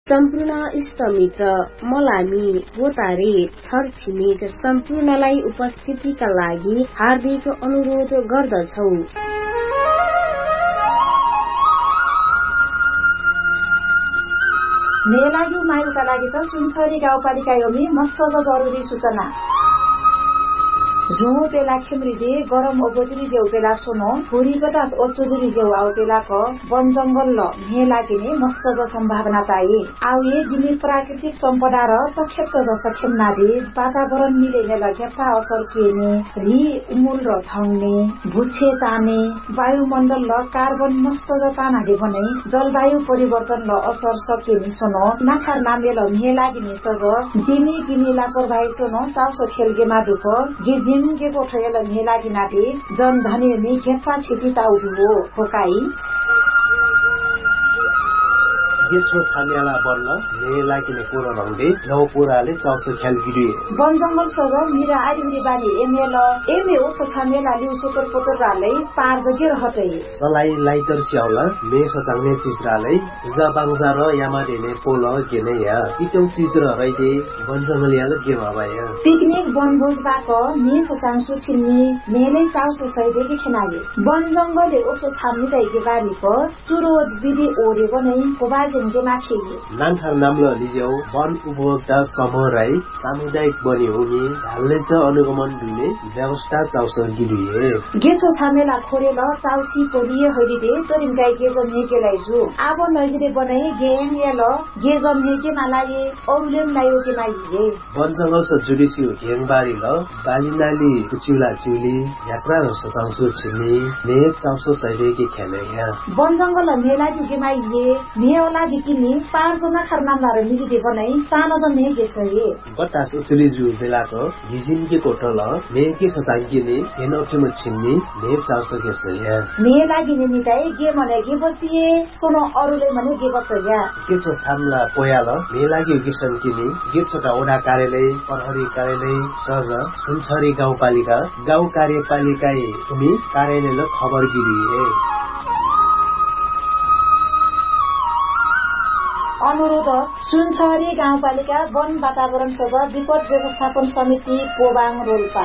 सम्पूर्ण इष्टमित्र मलामी गोतारे छरछिमेक सम्पूर्णलाई उपस्थितिका लागि हार्दिक अनुरोध गर्दछौ। मेलाग्यू मायुका लागि त सुनसरी गाउँपालिका योमी मस्त जरुरी सूचना। झुमो पेला खेमरीदे गरम ओबोतरी जेउ पेला सोनो हुरी गदास ओचुदरी जेउ आउ पेला क वन जंगल ल मे लागिने मस्त ज सम्भावना पाए आउ ये गिनी प्राकृतिक सम्पदा र तखेत ज सखेमना दे वातावरण मिलेने लगेता असर केने री उमुल र थंगने भुछे ताने वायुमण्डल ल कार्बन मस्त ज ताना दे भने जलवायु परिवर्तन ल असर सकेनी सोनो नाखार नामे ल मे लागिने सज जिनी गिनी लापरवाही सोनो चाउसो खेलगे मादुक गिजिम के कोठयल मेला गिनाटे जन धने मे खेपा छिटी ताउदु होकाई गेछो छान्याला बर्न ने लागिने कोर रंगले नौ पुराले चाउसो ख्याल गिरी वन जंगल सग मिरा आदिरी बानी एमे ओसो छान्याला लिउ सुतर पोतर रालै पार जगे रहतै सलाई लाइटर स्याउला मे सचांगने चिजरालै जा बांगजा र यामा देने पोल गेने या इटम चिज र रैदे वन जंगल याले गेमाबाया पिकनिक वनभोज बाक मे सचांसु छिन्नी मेले चाउसो सैदे के खनाले वन जंगलले ओसो छान्नी दैगे बारी प चुरो विधि ओरे बनै कोबाज नान्थार नाम्लो लिजेउ वन उपभोक्ता समूह राई सामुदायिक बनी हुने हालले च अनुगमन दिने व्यवस्था चाउसो गिरिए गेछो छामेला खोरेल चाउसी पोलिए हरिदे तरिन गाई गेजम हेकेलाई जु आबो नजिरे बनाई गेन येल गेजम हेके मालाये औलेम लायो के माइए वन जंगल स जुडिसी घेङबारी ल बालिनाली कुचिला चिउली यात्रा र सचाउसो छिनी ने चाउसो सैले के खेले या वन जंगल मेला के माइए नेओला दिकिनी पार जना खरनाम लारे मिली दे बनाई सानो जने गेसये बतास उचली जु बेलाको हिजिन के कोटल ने के सतांगिने हेन अखिम छिन्नी ने चाउसो गेसये ने लागिने मिताई गे मने गे बचिए सोनो अरुले मने गे बचया केचो छामला पोयाल ने लागि गेसन किनी गेछोटा ओडा कार्यालय प्रहरी कार्यालय सज सुनसरी गाउँपालिका गाउँ कार्यपालिका उमी कार्यालय खबर गिरिए अनुरोध सुनसरी गाउँपालिका वन वातावरण सज विपद व्यवस्थापन समिति पोबाङ रोल्पा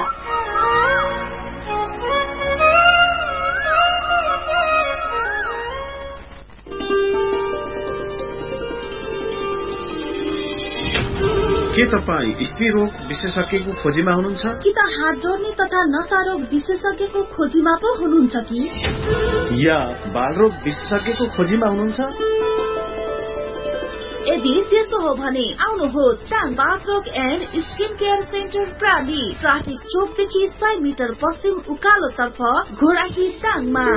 के तपाईँ स्त्री रोग विशेषज्ञको खोजीमा हुनुहुन्छ कि त हात जोड्ने तथा नसा रोग विशेषज्ञको खोजीमा पो हुनुहुन्छ कि या बालरोग विशेषज्ञको खोजीमा हुनुहुन्छ यदि त्यस्तो हो भने आउनुहोस् टाङ बाथ रोग and skin care centre प्राली traffic चोकदेखि 100 metre पश्चिम उकालो तर्फ घोडाही टाङमा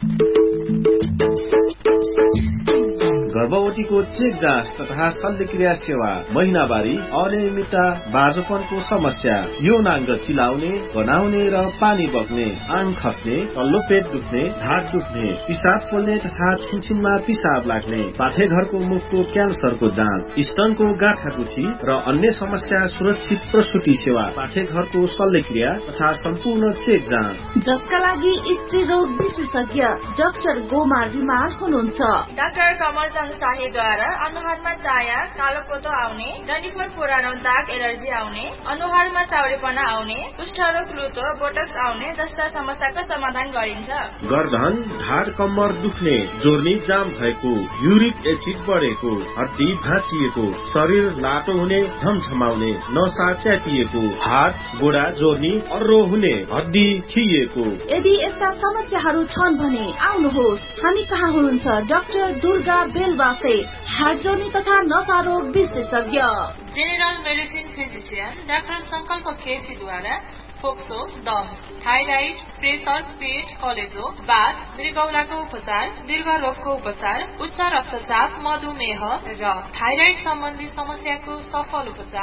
गर्भवतीको चेक जाँच तथा शल्यक्रिया सेवा महिनावारी अनियमितता बाँझोपनको समस्या यौनाङ्ग चिलाउने गनाउने र पानी बग्ने आङ खस्ने तल्लो पेट दुख्ने ढाड दुख्ने पिसाब पोल्ने तथा छिनछिनमा पिसाब लाग्ने पाठेघरको मुखको क्यान्सरको जाँच स्तनको गाँठागुठी र अन्य समस्या सुरक्षित प्रसुति सेवा पाठेघरको शल्यक्रिया तथा सम्पूर्ण चेक जाँच जसका लागि स्त्री रोग विशेषज्ञ डाक्टर गोमार बिमार हुनुहुन्छ डाक्टर कमल शाहीद्वारा अनुहारमा चाया कालोपोतो आउने डन्डीफोर पुरानो दाग एलर्जी आउने अनुहारमा चाउरेपना आउने कुष्ठरोग लुतो बोटक्स आउने जस्ता समस्याको समाधान गरिन्छ गर्दन ढाड कम्मर दुख्ने जोर्नी जाम भएको युरिक एसिड बढेको हड्डी भाँचिएको शरीर लाटो हुने झमझमाउने नसा च्यापिएको हात गोडा जोर्नी अर्रो हुने हड्डी खिएको यदि यस्ता समस्याहरू छन् भने आउनुहोस् हामी कहाँ हुनुहुन्छ डाक्टर दुर्गा बेलवासे हार्ट जोर्नी तथा नसा रोग विशेषज्ञ जेनरल मेडिसिन फिजिशियन डाक्टर संकल्प केसीद्वारा फोक्सो दम थाइराइड प्रेसर पेट कलेजो बाथ मृगौलाको उपचार दीर्घ रोगको उपचार उच्च रक्तचाप मधुमेह र थाइराइड सम्बन्धी समस्याको सफल उपचार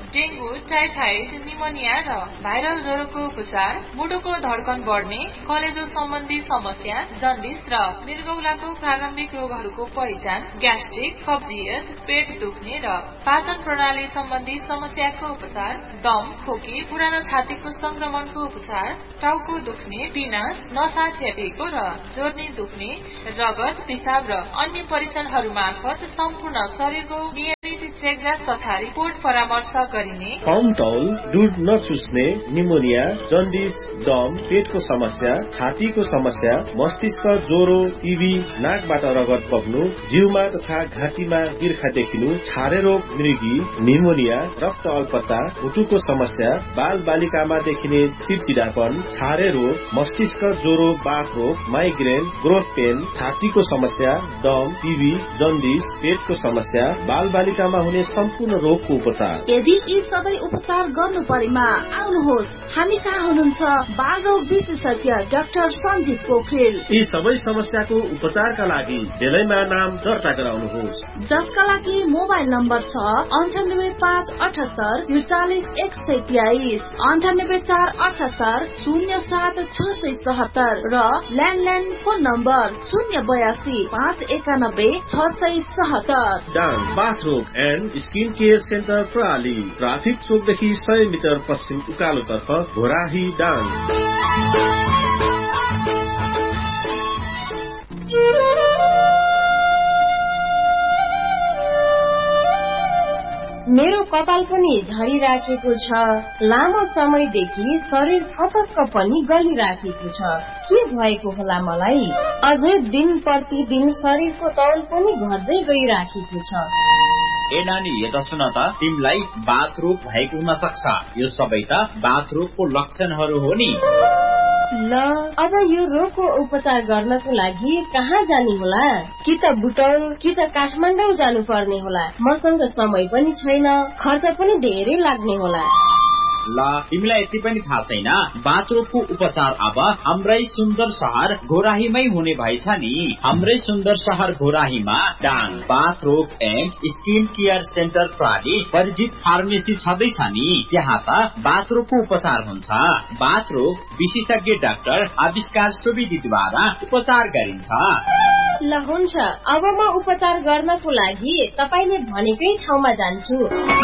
डेंगू, टाइफाइड, निमोनिया र भाइरल ज्वरोको उपचार, मुटुको धड्कन बढ्ने, कलेजो सम्बन्धी समस्या, जन्डिस र मृगौलाको प्रारम्भिक रोगहरूको पहिचान, ग्यास्ट्रिक, कब्जियत, पेट दुख्ने र पाचन प्रणाली सम्बन्धी समस्याको उपचार, दम, खोकी, पुरानो छातीको संक्रमणको उपचार, टाउको दुख्ने, पिनास, नसा च्यापेको र जोर्नी दुख्ने, रगत, पिसाब र अन्य परीक्षणहरू मार्फत सम्पूर्ण शरीरको नियमित चेकजाँच तथा रिपोर्ट परामर्श गरिने, कम तौल, दूध नचुस्ने, निमोनिया, जन्डिस, दम, पेटको समस्या, छातीको समस्या, मस्तिष्क ज्वरो, टिभी, नाकबाट रगत बग्नु, जिउमा तथा घाँटीमा बिर्खा देखिनु, छारे रोग, मृगी, निमोनिया, रक्त अल्पत्ता, मुटुको समस्या, बाल बालिकामा देखिने चिडचिडापन, छारे रोग, मस्तिष्क ज्वरो, बाथ रोग, माइग्रेन, ग्रोथ पेन, छातीको समस्या, दम, टिभी, जन्डिस, पेटको समस्या, बाल बालिकामा हुने सम्पूर्ण रोगको उपचार। यदि यी सबै उपचार गर्नु परेमा आउनुहोस्, हामी कहाँ हुनुहुन्छ? बाल रोग विशेषज्ञ डाक्टर सन्दीप पोखरेल। यी सबै समस्याको उपचारका लागि बेलैमा नाम दर्ता गराउनुहोस्, जसका लागि मोबाइल नम्बर छ 9857844123, 9848707677 र ल्यान्डलाइन फोन नम्बर 082519677। डाङ बाथ रोग एन्ड स्किन केयर सेन्टर प्रणाली, ट्राफिक चोकदेखि 100 मिटर पश्चिम उकालो तर्फ, घोराही डाङ। मेरो कपाल पनि झरिराखेको छ, लामो समयदेखि शरीर फतक्क पनि गलिराखेको छ, के भएको होला मलाई? अझै दिन प्रतिदिन शरीरको तौल पनि घट्दै गइराखेको छ। ए नानी, यता सुन त, तिमीलाई बाथ रोग भएको हुन सक्छ। यो सबै त बाथ रोगको लक्षणहरू हो नि। ल, अब यो रोगको उपचार गर्नको लागि कहाँ जाने होला? कि त बुटौल कि त काठमाडौँ जानु पर्ने होला। मसँग समय पनि छैन, खर्च पनि धेरै लाग्ने होला। ल, तिमीलाई यति पनि थाहा छैन? बाथ रोगको उपचार अब हाम्रै सुन्दर शहर घोराहीमै हुने भएछ नि। हाम्रै सुन्दर शहर घोराहीमा डाङ बाथ रोग एन्ड स्किन केयर सेन्टर प्रणाली परिचित फार्मेसी छँदैछ नि। त्यहाँ त बाथ रोगको उपचार हुन्छ। बाथ रोग विशेषज्ञ डाक्टर आविष्कार सुवेदीद्वारा उपचार गरिन्छ। ल हुन्छ, अब म उपचार गर्नको लागि तपाईले भनेकै ठाउँमा जान्छु।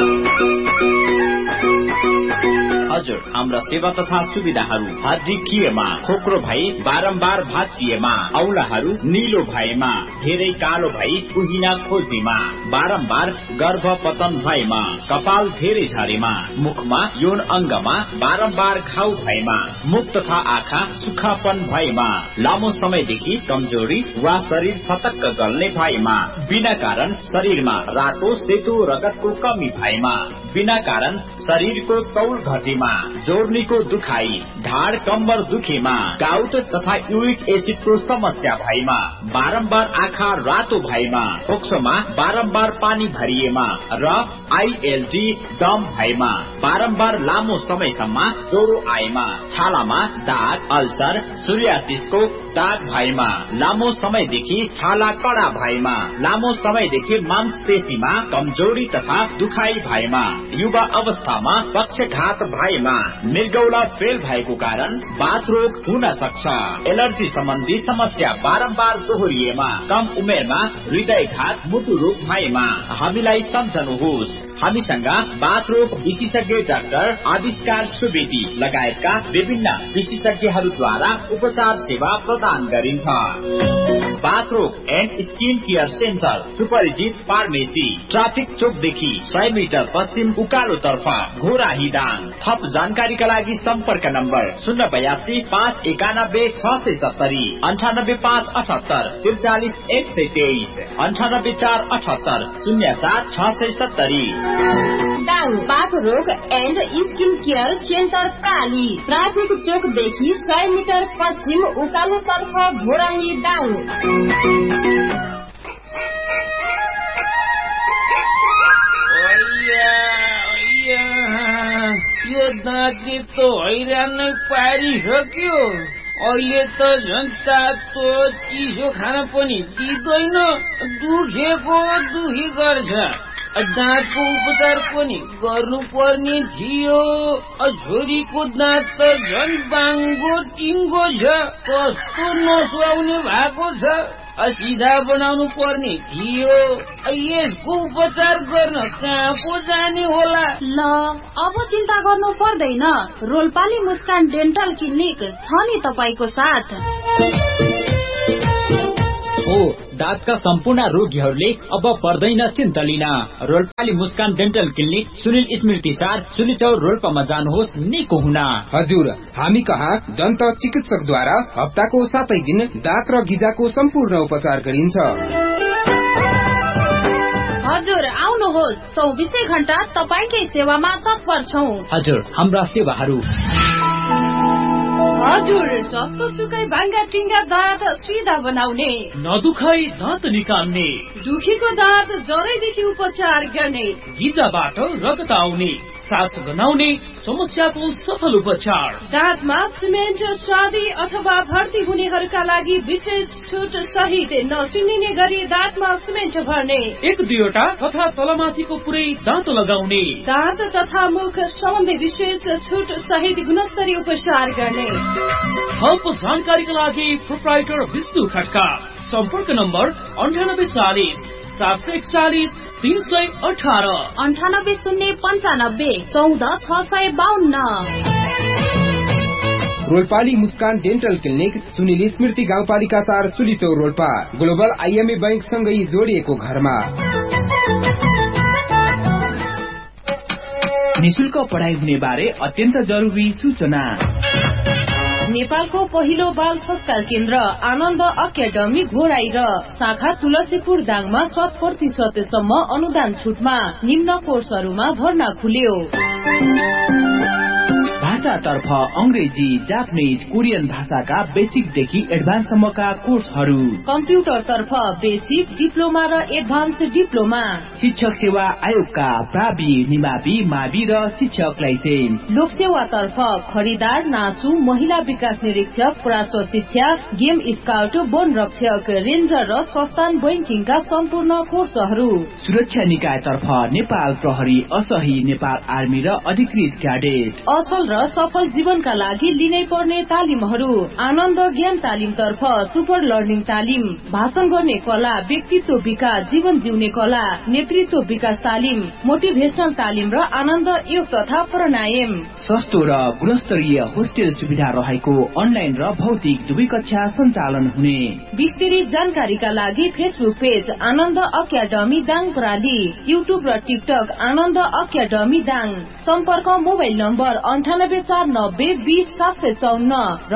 हजुर, हाम्रा सेवा तथा सुविधाहरू हड्डी किएमा, खोक्रो भई बारम्बार भाँचिएमा, औलाहरू निलो भएमा, धेरै कालो भई कुहिना खोजेमा, बारम्बार गर्भपतन भएमा, कपाल धेरै झरेमा, मुखमा यौन अङ्गमा बारम्बार घाउ भएमा, मुख तथा आँखा सुक्खापन भएमा, लामो समयदेखि कमजोरी वा शरीर फतक्क गल्ने भएमा, बिना कारण शरीरमा रातो सेतो रगतको कमी भएमा, बिना कारण शरीरको तौल घटेमा, जोर्नीको दुखाई, ढाड कम्बर दुखेमा, गाउट तथा युरिक एसिडको समस्या भएमा, बारम्बार आँखा रातो भएमा, फोक्सोमा बारम्बार पानी भरिएमा र आइएलडी दम भएमा, बारम्बार लामो समयसम्म ज्वरो आएमा, छालामा दाग, अल्सर, सोरियासिसको दाग भएमा, लामो समयदेखि छाला कडा भएमा, लामो समयदेखि मांसपेशीमा कमजोरी तथा दुखाई भएमा, युवा अवस्थामा पक्षघात भएमा, मृगौला फेल भएको कारण बाथ रोग हुन सक्छ। एलर्जी सम्बन्धी समस्या बारम्बार दोहोरिएमा, कम उमेरमा हृदयघात, मुटु रोग भएमा हामीलाई सम्झनुहोस्। हामीसँग बाथ रोग विशेषज्ञ डाक्टर आविष्कार सुवेदी लगायतका विभिन्न विशेषज्ञहरूद्वारा उपचार सेवा प्रदान गरिन्छ। बाथ रोग एन्ड स्किन केयर सेन्टर सुपरिचित फार्मेसी, ट्राफिक चोकदेखि 100 मिटर पश्चिम उकालो तर्फ, घोराही डाङ। थप जानकारीका लागि सम्पर्क नम्बर 082 591 670, 98 578 43 123, 98 478 07 670। डाङ बाथ रोग and skin care centre प्राली, traffic चोकदेखि 100 metre पश्चिम उकालो तर्फ, घोराही डाङ। यो दाँती त हैरानै पारिसक्यो। अहिले त झन् तातो चिसो खान पनि दिँदैन, दुखेको दुखी गर्छ। दाँतको उपचार पनि गर्नुपर्ने थियो। छोरीको दाँत त झन् बाङ्गो टिङ्गो छ, कस्तो नसुहाउने भएको छ। सिधा बनाउनु पर्ने थियो। यसको उपचार गर्न कहाँ पो जाने होला? ल अब चिन्ता गर्नु पर्दैन, रोल्पाली मुस्कान डेन्टल क्लिनिक छ नि तपाईको साथ। हो, दाँतका सम्पूर्ण रोगीहरूले अब पर्दैन चिन्ता लिन। रोल्पाली मुस्कान डेन्टल क्लिनिक सुनिल स्मृति 4 सुलिचौर रोल्पामा जानुहोस् निको हुन। हजुर, हामी कहाँ दन्त चिकित्सकद्वारा हप्ताको 7 दिन दाँत र गिजाको सम्पूर्ण उपचार गरिन्छ। हजुर आउनुहोस्, 24 घण्टा तपाईकै सेवामा तत्पर छौं। हजुर, हाम्रा सेवाहरू हजुर जस्तो सुकै भाङ्गा टिङ्गा दाँत सिधा बनाउने, नदुखाई दाँत निकाल्ने, दुखीको दाँत जरैदेखि उपचार गर्ने, गिजाबाट रगत आउने, सास गनाउने समस्याको सफल उपचार, दाँतमा सिमेन्ट चाँदी अथवा भर्ती हुनेहरूका लागि विशेष छुट सहित नसुनिने गरी दाँतमा सिमेन्ट भर्ने, 1-2 तथा तलमाथिको पुरै दाँत लगाउने, दाँत तथा मुख सम्बन्धी विशेष छुट सहित गुणस्तरीय उपचार गर्ने। थप जानकारीका लागि प्रोप्राइटर विष्णु खड्का। सम्पर्क नम्बर 9840 741 318 98 095 14 652। रोल्पाली मुस्कान डेन्टल क्लिनिक सुनिल स्मृति गाउँपालिका 4 सुलिचौर रोल्पा, ग्लोबल IMA बैंक सँगै जोडिएको घरमा। निशुल्क पढाइ हुने बारे अत्यन्त जरुरी सूचना। नेपालको पहिलो बाल संस्कार केन्द्र आनन्द अकादमी घोराई र शाखा तुलसीपुर दाङमा 100% सम्म अनुदान छुटमा निम्न कोर्सहरूमा भर्ना खुल्यो। भाषातर्फ अंग्रेजी, जापानिज, कोरियन भाषाका बेसिकदेखि एडभान्ससम्मका कोर्सहरू, कम्प्युटरतर्फ बेसिक, डिप्लोमा र एडभान्स डिप्लोमा, शिक्षक सेवा आयोगका प्रावि, निमावि, मावि र शिक्षक लाइसेन्स, लोकसेवातर्फ खरिदार, नासु, महिला विकास निरीक्षक, प्राश्व शिक्षा, गेम स्काउट, वन रक्षक, रेन्जर र संस्थान बैंकिङका सम्पूर्ण कोर्सहरू, सुरक्षा निकायतर्फ नेपाल प्रहरी, असही, नेपाल आर्मी र अधिकृत क्याडेट, असल र सफल जीवनका लागि लिनै पर्ने तालिमहरू, आनन्द ज्ञान तालिम तर्फ सुपर लर्निङ तालिम, भाषण गर्ने कला, व्यक्तित्व विकास, जीवन जिउने कला, नेतृत्व विकास तालिम, मोटिभेशनल तालिम र आनन्द योग तथा प्राणायाम, सस्तो र गुणस्तरीय होस्टेल सुविधा रहेको अनलाइन र भौतिक दुवै कक्षा सञ्चालन हुने। विस्तृत जानकारीका लागि फेसबुक पेज आनन्द अकादमी दाङ प्रणाली, युट्युब र टिकटक आनन्द अकादमी दाङ। सम्पर्क मोबाइल नम्बर 9849 20 754 र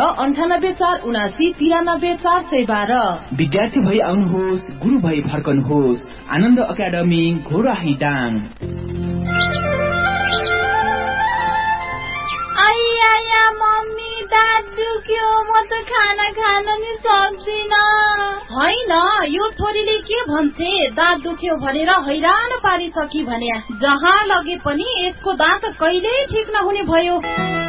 9847 412। विद्यार्थी भई आउनुहोस्, गुरु भई फर्कनुहोस्। आनन्द अकादमी घोराही दाङ। आइया मम्मी दाँत दुख्यो, म त खाना खान नि सक्दिन। होइन, यो छोरीले के भन्छे, दाँत दुख्यो भनेर हैरान पारिसकी भने जहाँ लगे पनि यसको दाँत कहिल्यै ठिक नहुने भयो।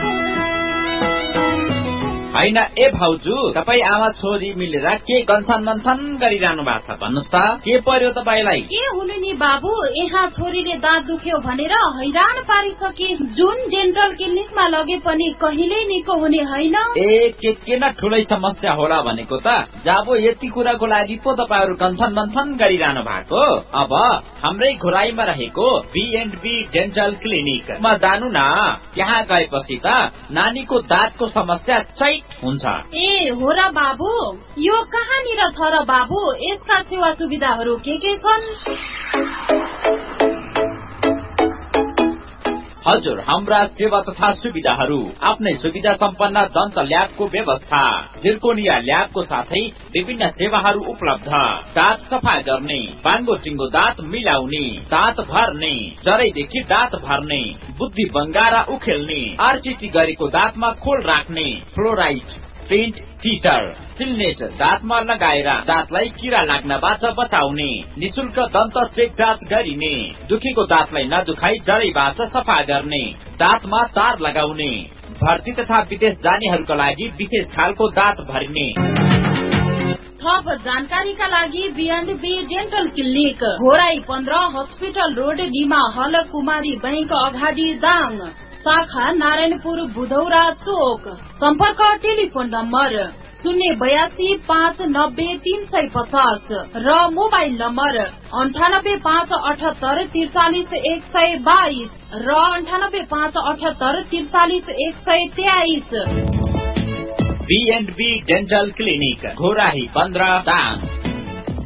होइन ए भाउजू, तपाई आमा छोरी मिलेर के गन्थन मन्थन गरिरहनु भएको छ भन्नुस् त, के पर्यो तपाईलाई? के हुनु नि बाबु, यहाँ छोरीले दाँत दुख्यो भनेर हैरान पारिसके, जुन डेन्टल क्लिनिकमा लगे पनि कहिल्यै निको हुने होइन। ए के न ठुलै समस्या होला भनेको त, जाबो यति कुराको लागि पो तपाईहरु गन्थन मन्थन गरिरहनु भएको। अब हाम्रै घोराईमा रहेको B&B डेन्टल क्लिनिकमा जानु न, त्यहाँ गएपछि त नानीको दाँतको समस्या चैट हुन्छ। ए हो र बाबु, यो कहाँनिर छ र बाबु, यसका सेवा सुविधाहरू के छन्? हजुर, हाम्रा सेवा तथा सुविधाहरू, आफ्नै सुविधा सम्पन्न दन्त ल्याबको व्यवस्था, जिर्कोनिया ल्याबको साथै विभिन्न सेवाहरू उपलब्ध, दाँत सफा गर्ने, बाङ्गो टिङ्गो दाँत मिलाउने, दाँत भर्ने, जरैदेखि दाँत भर्ने, बुद्धि बङ्गारा उखेल्ने, RCT गरेको दाँतमा खोल राख्ने, फ्लोराइड, पेन्ट, फिटर, सिलनेट दाँतमा लगाएर दाँतलाई किरा लाग्नबाट बचाउने, निशुल्क दन्त चेक जाँच गरिने, दुखीको दाँतलाई नदुखाई जरैबाट सफा गर्ने, दाँतमा तार लगाउने, भर्ती तथा विदेश जानेहरूका लागि विशेष खालको दाँत भरिने, थप जानकारीका लागि B&B dental clinic Ghorahi 15 hospital road Dima हल कुमारी बैंक अगाडि दाङ, शाखा नारायणपुर बुधौरा चोक। सम्पर्क टेलिफोन नम्बर 082-590-350 र मोबाइल नम्बर 98-578-43-122 र 98-578-43-123। B&B dental clinic Ghorahi 15 Dang.